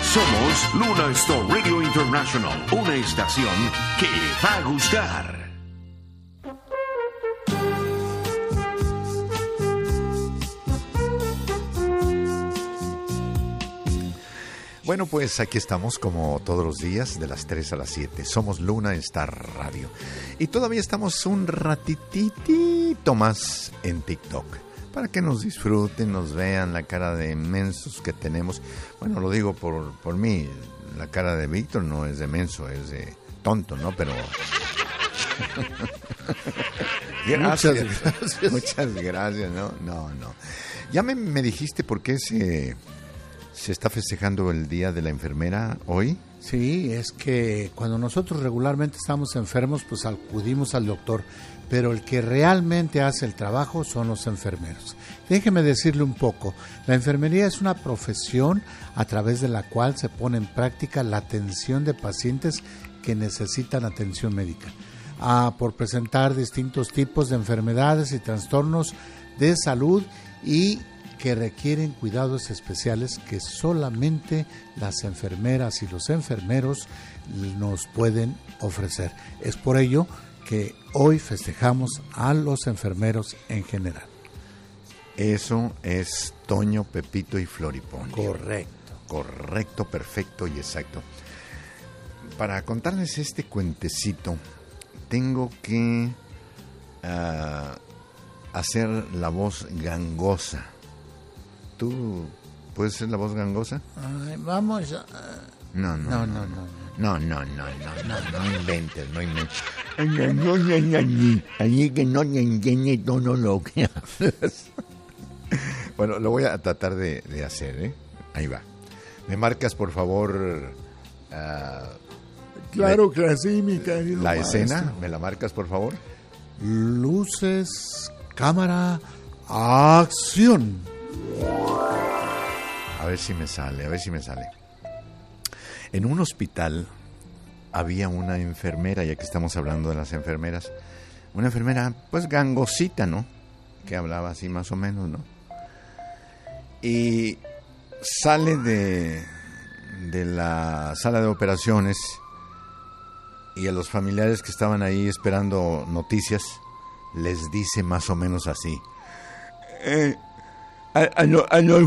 Somos Luna Star Radio International, una estación que le va a gustar. Bueno, pues aquí estamos como todos los días de las 3 a las 7. Somos Luna Star Radio. Y todavía estamos un ratitito más en TikTok. Para que nos disfruten, nos vean la cara de mensos que tenemos. Bueno, lo digo por mí. La cara de Víctor no es de menso, es de tonto, ¿no? Pero... Gracias. Muchas gracias, ¿no? No. Ya me dijiste por qué se está festejando el Día de la Enfermera hoy. Sí, es que cuando nosotros regularmente estamos enfermos, pues acudimos al doctor, pero el que realmente hace el trabajo son los enfermeros. Déjeme decirle un poco, la enfermería es una profesión a través de la cual se pone en práctica la atención de pacientes que necesitan atención médica, por presentar distintos tipos de enfermedades y trastornos de salud y que requieren cuidados especiales que solamente las enfermeras y los enfermeros nos pueden ofrecer. Es por ello que hoy festejamos a los enfermeros en general. Eso es Toño, Pepito y Floripondio. Correcto, perfecto y exacto. Para contarles este cuentecito, tengo que hacer la voz gangosa. ¿Tú puedes ser la voz gangosa? Ay, vamos. No inventes. Allí que no entiende todo lo que haces. Bueno, lo voy a tratar de hacer, ¿eh? Ahí va. ¿Me marcas, por favor? Claro que sí, mi querido la maestro. escena, ¿me la marcas, por favor? Luces, cámara, acción. A ver si me sale. En un hospital había una enfermera, ya que estamos hablando de las enfermeras, una enfermera pues gangosita, ¿no? Que hablaba así más o menos, ¿no? Y sale de la sala de operaciones y a los familiares que estaban ahí esperando noticias les dice más o menos así: a los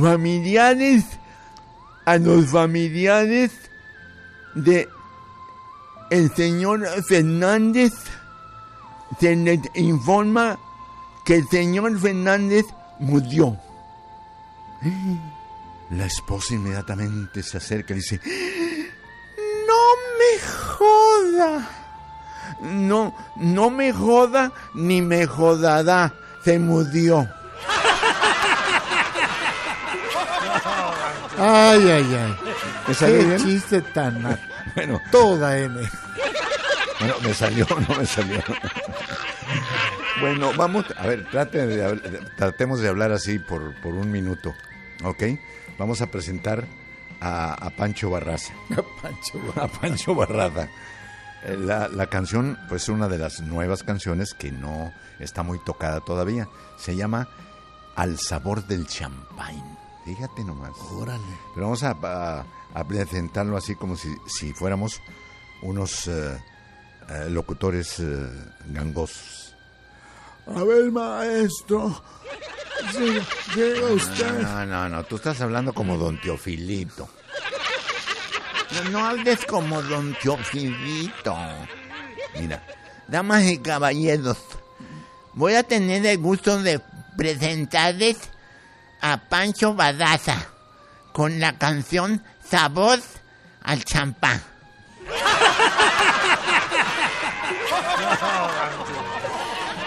familiares de el señor Fernández se les informa que el señor Fernández murió. La esposa inmediatamente se acerca y dice: no me joda. No me joda ni me jodará. Se murió. Ay. ¿Me salió Qué bien? chiste tan... Bueno. Toda M. Bueno, no me salió. Bueno, vamos, a ver, tratemos de hablar así por un minuto, ¿ok? Vamos a presentar a Pancho Barraza. A Pancho Barraza. La canción, pues una de las nuevas canciones que no está muy tocada todavía. Se llama Al sabor del champán. Fíjate nomás. Órale. Pero vamos a presentarlo así como si fuéramos unos locutores gangosos. A ver, maestro. Llega usted. No. Tú estás hablando como don Teofilito. No hables como don Teofilito. Mira, damas y caballeros, voy a tener el gusto de presentarles a Pancho Barraza con la canción Sabor al champán.